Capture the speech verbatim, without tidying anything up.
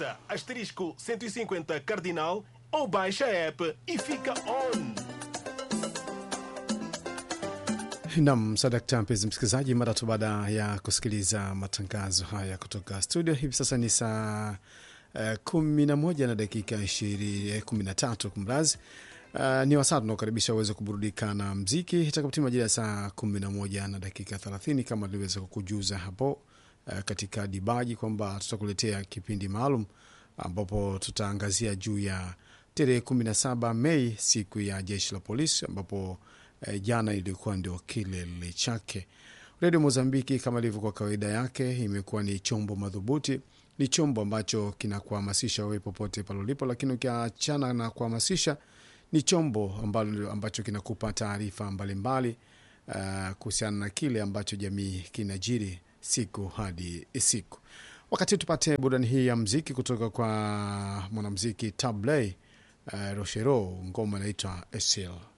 Digita asterisco cento e cinquenta cardinal ou baixa a app e fica on. Nam sadakta mpenzi msikilizaji, mara tu baada ya kusikiliza matangazo haya kutoka studio, hivi sasa ni saa uh, kumi na moja na dakika ishirini kumi na tatu kumrazi. Uh, ni wasaa tunaokaribisha uweze kuburudika na mziki itakapotimia majira ya saa kumi na moja na dakika thelathini kama niliweza kukujuza hapo uh, katika dibaji kwamba tutakuletea kipindi maalum ambapo tutaangazia juu ya tarehe kumi na saba Mei, siku ya jeshi la polisi, ambapo E, jana ilikuwa ndio kilele chake. Radio Mozambiki kama ilivyo kwa kawaida yake imekuwa ni chombo madhubuti, ni chombo ambacho kinakuhamasisha wewe popote pale ulipo, lakini ukiachana na kuhamasisha ni chombo ambalo ambacho kinakupa taarifa mbalimbali uh, kuhusiana na kile ambacho jamii kinajiri siku hadi siku. Wakati tupate burudani hii ya muziki kutoka kwa mwanamuziki Tablay uh, Rochero, ngoma inaitwa Esil.